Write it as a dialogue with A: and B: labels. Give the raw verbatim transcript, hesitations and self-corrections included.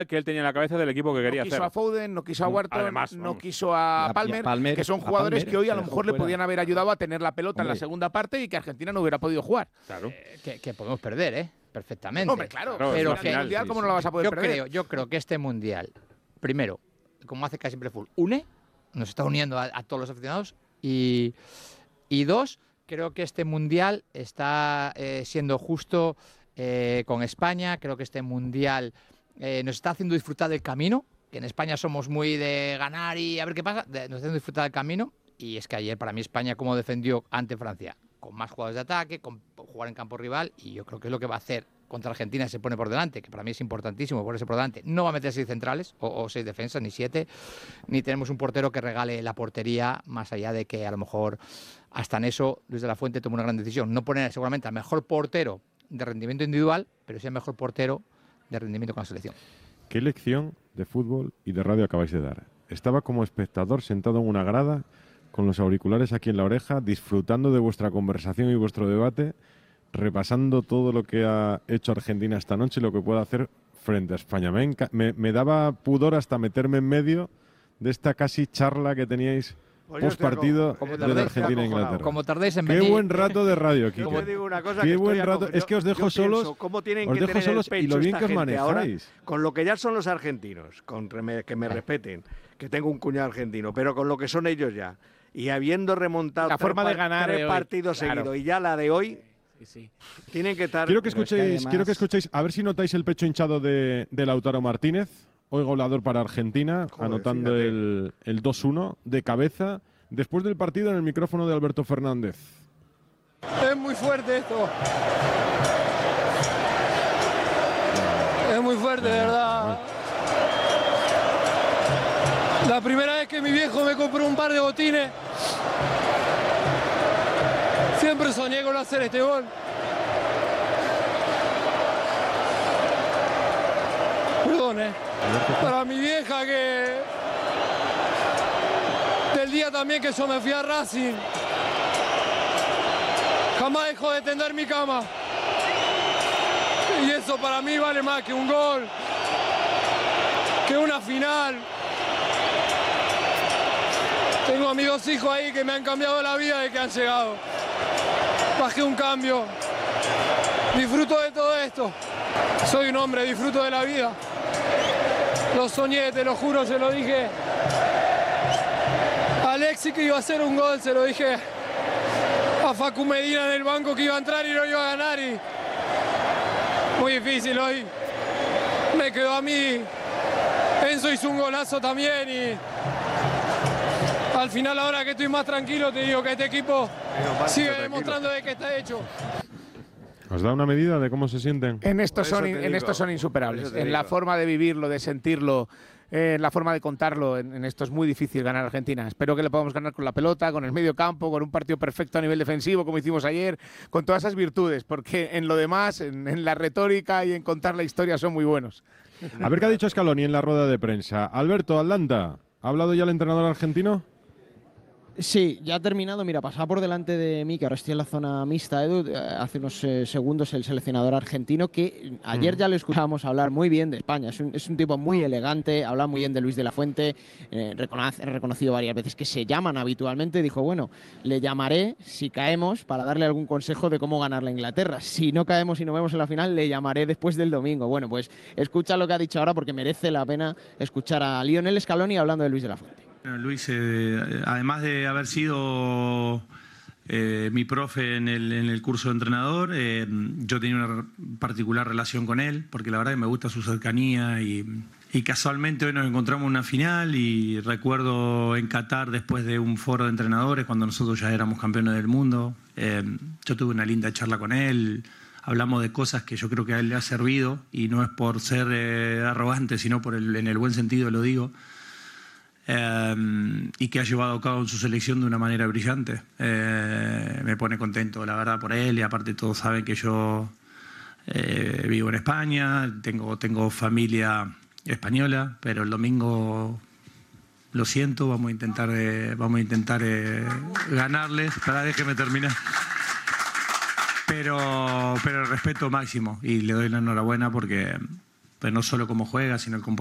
A: que él tenía en la cabeza del equipo que quería
B: no quiso
A: hacer.
B: a Foden, no quiso a Wharton,
A: Además,
B: no
A: vamos.
B: quiso a
C: a-
B: Palmer,
C: y a Palmer,
B: que son
C: a
B: jugadores
C: Palmer
B: que hoy a
C: se
B: lo
C: dejó
B: mejor le
C: fuera.
B: podían haber ayudado a tener la pelota en
C: Hombre.
B: la segunda parte y que Argentina no hubiera podido jugar.
A: Claro.
D: Eh, que, que podemos perder, ¿eh? Perfectamente.
B: Hombre, claro,
A: Claro,
D: pero
B: pero
D: que-
B: que mundial,
A: sí,
B: ¿cómo
A: sí.
B: no lo vas a poder
D: yo
B: perder?
D: creo, yo creo que este mundial, primero, como hace casi siempre Full, une, nos está uniendo a, a todos los aficionados y, y dos, creo que este mundial está eh, siendo justo eh, con España. Creo que este mundial eh, nos está haciendo disfrutar del camino, que en España somos muy de ganar y a ver qué pasa, de- nos está haciendo disfrutar del camino. Y es que ayer para mí España como defendió ante Francia, con más jugadores de ataque, con jugar en campo rival, y yo creo que es lo que va a hacer contra Argentina. Se pone por delante, que para mí es importantísimo ponerse por delante. No va a meter seis centrales o, o seis defensas, ni siete, ni tenemos un portero que regale la portería, más allá de que a lo mejor hasta en eso Luis de la Fuente tomó una gran decisión. No poner seguramente al mejor portero de rendimiento individual, pero sí al mejor portero de rendimiento con la selección.
E: ¿Qué lección de fútbol y de radio acabáis de dar? Estaba como espectador sentado en una grada, con los auriculares aquí en la oreja, disfrutando de vuestra conversación y vuestro debate, repasando todo lo que ha hecho Argentina esta noche y lo que puede hacer frente a España. Me, enca- me, me daba pudor hasta meterme en medio de esta casi charla que teníais
F: Pues yo
E: post partido
F: estoy
E: de
F: aco-
E: la
F: estoy
E: Argentina e
F: acojonado.
E: Inglaterra.
D: Como tardéis en
E: Qué
D: venir...
E: buen rato de radio,
F: Yo
E: Quique.
F: te digo una cosa,
E: Qué
F: que
E: buen
F: estoy
E: rato.
F: aco-
E: Es que os
F: yo-
E: dejo
F: yo
E: solos.
F: pienso cómo tienen
E: os
F: que
E: dejo
F: tener
E: solos
F: el
E: y
F: pecho
E: lo bien
F: esta
E: que os
F: gente ahora,
E: manejáis.
F: con lo que ya son los argentinos, con reme- que me respeten, que tengo un cuñado argentino, pero con lo que son ellos ya, y habiendo remontado
B: La
F: tres,
B: forma de
F: par-
B: ganar
F: tres
B: de hoy,
F: partidos
B: claro.
F: seguidos y ya la de hoy,
B: Sí, sí.
F: tienen que estar...
E: Quiero que
C: Pero es que
E: escuchéis,
C: además-
E: quiero que escuchéis, a ver si notáis el pecho hinchado de, de Lautaro Martínez, hoy goleador para Argentina,
F: Joder,
E: anotando
F: fíjate.
E: el, el dos uno de cabeza, después del partido en el micrófono de Alberto Fernández.
G: Es muy fuerte esto. Es muy fuerte, de verdad. La primera vez que mi viejo me compró un par de botines, siempre soñé con hacer este gol. Perdón, eh. Para mi vieja que... Del día también que yo me fui a Racing, jamás dejó de tender mi cama. Y eso para mí vale más que un gol, que una final. Tengo a mis dos hijos ahí que me han cambiado la vida de que han llegado. Bajé un cambio. Disfruto de todo esto. Soy un hombre, disfruto de la vida. Lo soñé, te lo juro, se lo dije a Alexis que iba a hacer un gol, se lo dije a Facu Medina en el banco que iba a entrar y no iba a ganar. Y muy difícil hoy. Me quedó a mí. Enzo hizo un golazo también y al final, ahora que estoy más tranquilo, te digo que este equipo sigue
F: tranquilo.
G: demostrando de que está hecho.
E: ¿Os da una medida de cómo se sienten?
B: En estos
F: Por eso
B: son,
F: te
B: in- en
F: digo,
B: estos son
F: por
B: insuperables.
F: eso te
B: En la
F: digo.
B: forma de vivirlo, de sentirlo, eh, en la forma de contarlo. En, en esto es muy difícil ganar a Argentina. Espero que le podamos ganar con la pelota, con el medio campo, con un partido perfecto a nivel defensivo, como hicimos ayer, con todas esas virtudes, porque en lo demás, en, en la retórica y en contar la historia, son muy buenos.
E: A ver qué ha dicho Scaloni en la rueda de prensa. Alberto, Atlanta, ¿ha hablado ya el entrenador argentino?
C: Sí, ya ha terminado. Mira, pasaba por delante de mí, que ahora estoy en la zona mixta, Edu, eh, hace unos eh, segundos el seleccionador argentino, que ayer ya lo escuchábamos hablar muy bien de España. Es un, es un tipo muy elegante, habla muy bien de Luis de la Fuente, eh, reconoce, reconocido varias veces que se llaman habitualmente. Dijo, bueno, le llamaré si caemos para darle algún consejo de cómo ganar la Inglaterra. Si no caemos y no vemos en la final, le llamaré después del domingo. Bueno, pues escucha lo que ha dicho ahora porque merece la pena escuchar a Lionel Scaloni hablando de Luis de la Fuente.
H: Bueno, Luis, eh, además de haber sido eh, mi profe en el, en el curso de entrenador, eh, yo tenía una particular relación con él, porque la verdad que me gusta su cercanía y, y casualmente hoy nos encontramos en una final y recuerdo en Qatar después de un foro de entrenadores cuando nosotros ya éramos campeones del mundo, eh, yo tuve una linda charla con él. Hablamos de cosas que yo creo que a él le ha servido y no es por ser eh, arrogante, sino por el, en el buen sentido lo digo. Eh, y que ha llevado a cabo en su selección de una manera brillante. Eh, me pone contento, la verdad, por él, y aparte todos saben que yo eh, vivo en España, tengo, tengo familia española, pero el domingo, lo siento, vamos a intentar, eh, vamos a intentar eh, ganarles. Para, déjeme terminar. Pero, pero el respeto máximo, y le doy la enhorabuena porque pero no solo cómo juega, sino el comportamiento